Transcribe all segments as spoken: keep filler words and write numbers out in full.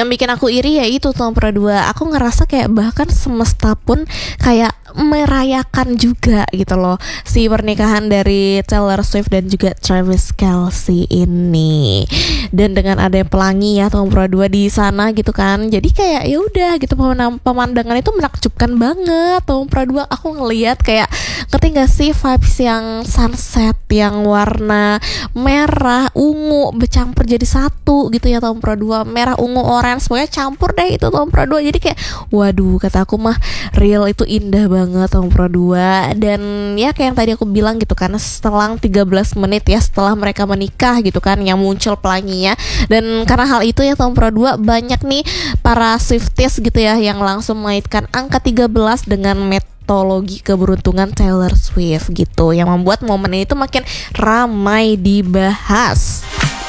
Yang bikin aku iri ya itu nomor dua. Aku ngerasa kayak bahkan semesta pun kayak merayakan juga gitu loh si pernikahan dari Taylor Swift dan juga Travis Kelce ini. Dan dengan ada pelangi ya nomor dua di sana gitu kan, jadi kayak ya udah gitu, pemandangan itu menakjubkan banget. Nomor dua aku ngelihat kayak, ngerti gak sih vibes yang sunset yang warna merah ungu bercampur jadi satu gitu ya, nomor dua merah ungu orange pokoknya campur deh itu nomor dua. Jadi kayak waduh, kata aku mah real itu indah banget nomor dua. Dan ya kayak yang tadi aku bilang gitu kan, setelah tiga belas menit ya setelah mereka menikah gitu kan yang muncul pelanginya. Dan karena hal itu ya nomor dua, banyak nih para Swifties gitu ya yang langsung mengaitkan angka tiga belas dengan metodologi keberuntungan Taylor Swift gitu, yang membuat momen itu makin ramai dibahas.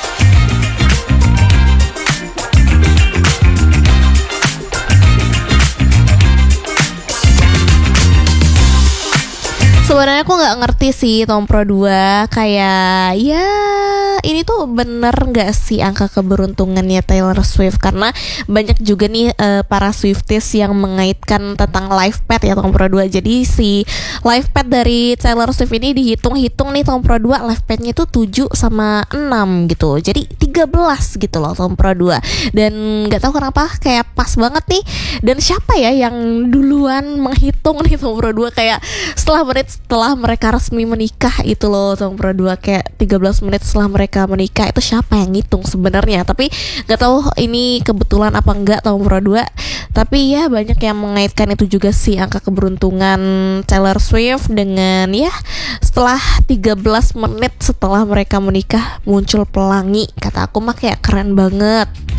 Sebenarnya aku nggak ngerti sih nomor dua, kayak ya ini tuh bener nggak sih angka keberuntungannya Taylor Swift, karena banyak juga nih uh, para Swifties yang mengaitkan tentang life path ya nomor dua. Jadi si life path dari Taylor Swift ini dihitung-hitung nih nomor dua, life pathnya itu tujuh sama enam gitu, jadi tiga belas gitu loh nomor dua. Dan nggak tahu kenapa kayak pas banget nih. Dan siapa ya yang duluan menghitung nih nomor dua, kayak setelah menit setelah mereka resmi menikah itu loh nomor dua, kayak tiga belas menit setelah mereka menikah itu siapa yang ngitung sebenarnya. Tapi nggak tahu ini kebetulan apa enggak nomor dua. Tapi ya banyak yang mengaitkan itu juga sih angka keberuntungan Taylor Swift dengan ya setelah tiga belas menit setelah mereka menikah muncul pelangi. Kata aku mah kayak keren banget.